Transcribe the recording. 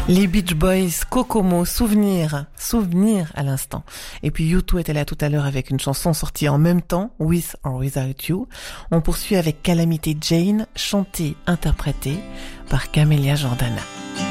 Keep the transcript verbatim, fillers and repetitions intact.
Les Beach Boys, Kokomo, Souvenir, Souvenir à l'instant. Et puis U deux était là tout à l'heure avec une chanson sortie en même temps, With or Without You. On poursuit avec Calamity Jane, chantée, interprétée par Camélia Jordana.